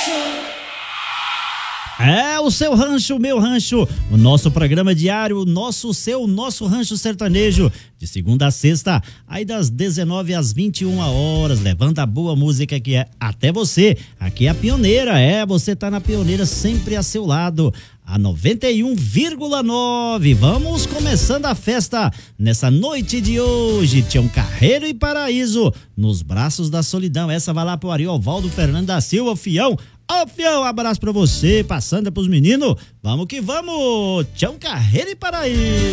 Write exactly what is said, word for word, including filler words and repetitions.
É o seu rancho, meu rancho, o nosso programa diário, o nosso, o seu, o nosso rancho sertanejo, de segunda a sexta, aí das dezenove às vinte e uma horas, levando a boa música que é até você. Aqui é a Pioneira, é, você tá na Pioneira sempre a seu lado, a noventa e um vírgula nove. Vamos começando a festa nessa noite de hoje. Tião Carreiro e Paraíso, nos braços da solidão. Essa vai lá pro Ariovaldo Fernando da Silva, fião. Ô, fião, um abraço pra você, passando pros meninos. Vamos que vamos, Tião Carreiro e Paraíso.